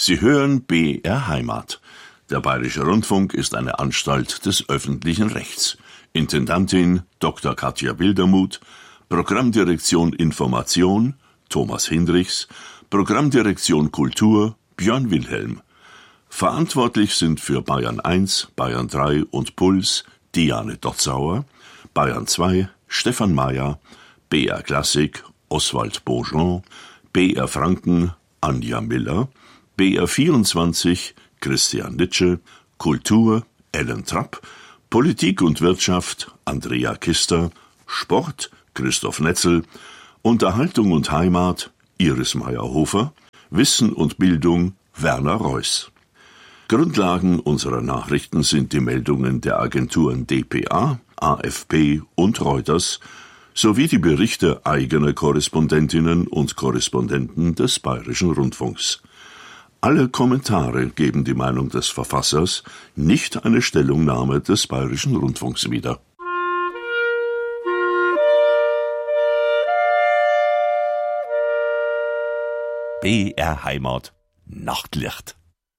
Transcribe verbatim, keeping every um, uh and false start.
Sie hören B R Heimat. Der Bayerische Rundfunk ist eine Anstalt des öffentlichen Rechts. Intendantin Doktor Katja Wildermuth, Programmdirektion Information Thomas Hindrichs, Programmdirektion Kultur Björn Wilhelm. Verantwortlich sind für Bayern eins, Bayern drei und Puls Diane Dotzauer, Bayern zwei Stefan Mayer, B R Klassik Oswald Beaujean, B R Franken Anja Miller, B R vierundzwanzig Christian Nitsche, Kultur Ellen Trapp, Politik und Wirtschaft Andrea Kister, Sport Christoph Netzel, Unterhaltung und Heimat Iris Meyer-Hofer, Wissen und Bildung Werner Reuss. Grundlagen unserer Nachrichten sind die Meldungen der Agenturen D P A, A F P und Reuters sowie die Berichte eigener Korrespondentinnen und Korrespondenten des Bayerischen Rundfunks. Alle Kommentare geben die Meinung des Verfassers, nicht eine Stellungnahme des Bayerischen Rundfunks wieder. B R Heimat. Nachtlicht.